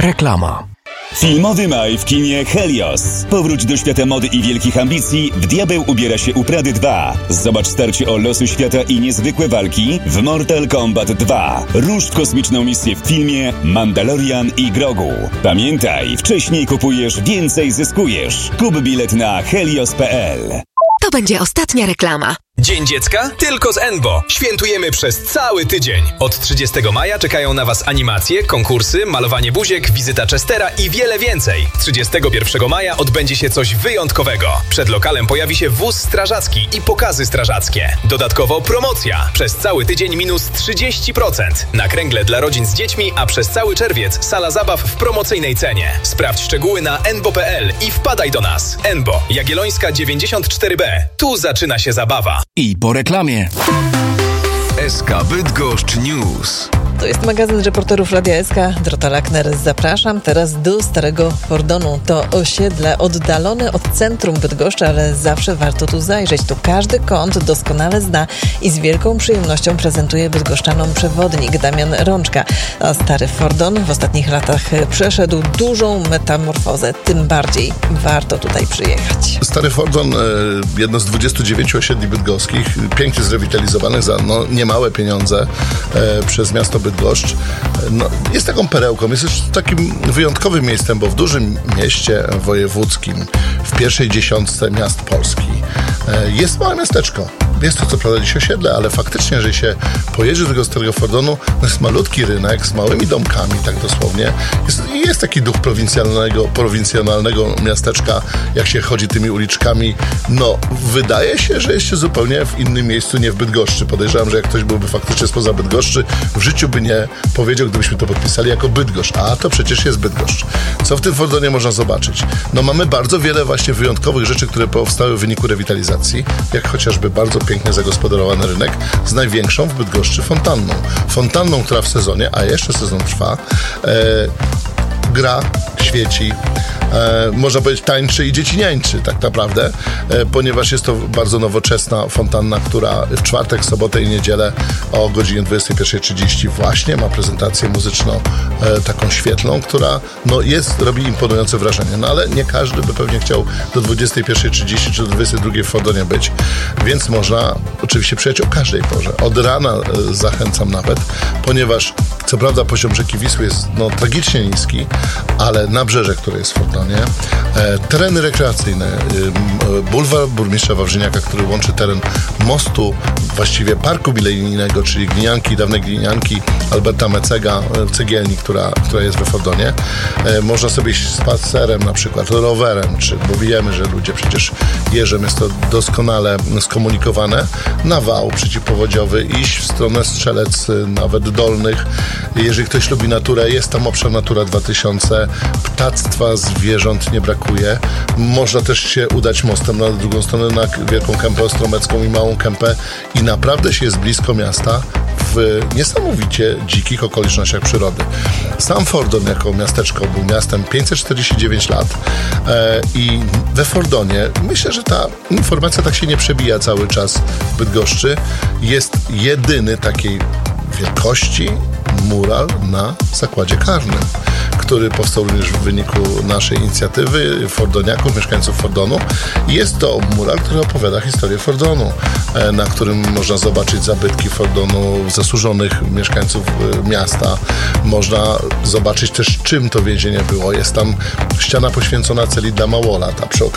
Reklama. Filmowy maj w kinie Helios. Powróć do świata mody i wielkich ambicji. W Diabeł ubiera się u Prady 2. Zobacz starcie o losy świata i niezwykłe walki w Mortal Kombat 2. Rusz w kosmiczną misję w filmie Mandalorian i Grogu. Pamiętaj, wcześniej kupujesz, więcej zyskujesz. Kup bilet na helios.pl. To będzie ostatnia reklama. Dzień Dziecka? Tylko z Enbo. Świętujemy przez cały tydzień. Od 30 maja czekają na Was animacje, konkursy, malowanie buziek, wizyta Chestera i wiele więcej. 31 maja odbędzie się coś wyjątkowego. Przed lokalem pojawi się wóz strażacki i pokazy strażackie. Dodatkowo promocja. Przez cały tydzień minus 30%. Na kręgle dla rodzin z dziećmi, a przez cały czerwiec sala zabaw w promocyjnej cenie. Sprawdź szczegóły na enbo.pl i wpadaj do nas. Enbo, Jagiellońska 94B. Tu zaczyna się zabawa. I po reklamie. SK Bydgoszcz News. To jest magazyn reporterów Radia SK. Dorota Lackner, zapraszam teraz do Starego Fordonu. To osiedle oddalone od centrum Bydgoszczy, ale zawsze warto tu zajrzeć. Tu każdy kąt doskonale zna i z wielką przyjemnością prezentuje bydgoszczanom przewodnik Damian Rączka. A Stary Fordon w ostatnich latach przeszedł dużą metamorfozę. Tym bardziej warto tutaj przyjechać. Stary Fordon, jedno z 29 osiedli bydgoskich, pięknie zrewitalizowanych za niemałe pieniądze przez miasto Bydgoszcz. Jest taką perełką, jest już takim wyjątkowym miejscem, bo w dużym mieście wojewódzkim, w pierwszej dziesiątce miast Polski, jest małe miasteczko. Jest to co prawda dziś osiedle, ale faktycznie, jeżeli się pojedzie do tego Starego Fordonu, jest malutki rynek z małymi domkami, tak dosłownie. Jest taki duch prowincjonalnego miasteczka, jak się chodzi tymi uliczkami. Wydaje się, że jest się zupełnie w innym miejscu, nie w Bydgoszczy. Podejrzewam, że jak ktoś byłby faktycznie spoza Bydgoszczy, w życiu by nie powiedział, gdybyśmy to podpisali jako Bydgoszcz. A to przecież jest Bydgoszcz. Co w tym Fordonie można zobaczyć? Mamy bardzo wiele właśnie wyjątkowych rzeczy, które powstały w wyniku rewitalizacji, jak chociażby bardzo pięknie zagospodarowany rynek z największą w Bydgoszczy fontanną. Fontanną, która w sezonie, a jeszcze sezon trwa, gra, świeci, można powiedzieć tańczy i dzieciniańczy tak naprawdę, ponieważ jest to bardzo nowoczesna fontanna, która w czwartek, sobotę i niedzielę o godzinie 21:30 właśnie ma prezentację muzyczną, taką świetlną, która robi imponujące wrażenie. Ale nie każdy by pewnie chciał do 21:30 czy do 22:00 w Fordonie być, więc można oczywiście przyjechać o każdej porze. Od rana zachęcam nawet, ponieważ co prawda poziom rzeki Wisły jest tragicznie niski, ale nabrzeże, które jest w Fordonie, tereny rekreacyjne, bulwar burmistrza Wawrzyniaka, który łączy teren mostu, właściwie parku milenijnego, czyli dawnej glinianki Alberta Mecega, cegielni, która jest we Fordonie. Można sobie iść spacerem, na przykład rowerem, bo wiemy, że ludzie przecież jeżdżą, jest to doskonale skomunikowane, na wał przeciwpowodziowy, iść w stronę Strzelec, nawet Dolnych. Jeżeli ktoś lubi naturę, jest tam obszar Natura 2000, ptactwa, zwierząt nie brakuje. Można też się udać mostem na drugą stronę, na Wielką Kępę Ostromecką i Małą Kępę i naprawdę się jest blisko miasta w niesamowicie dzikich okolicznościach przyrody. Sam Fordon jako miasteczko był miastem 549 lat i we Fordonie myślę, że ta informacja tak się nie przebija cały czas w Bydgoszczy. Jest jedyny takiej wielkości mural na zakładzie karnym, który powstał również w wyniku naszej inicjatywy fordoniaków, mieszkańców Fordonu. Jest to mural, który opowiada historię Fordonu, na którym można zobaczyć zabytki Fordonu, zasłużonych mieszkańców miasta. Można zobaczyć też, czym to więzienie było. Jest tam ściana poświęcona celi dla Małolat, a przy okazji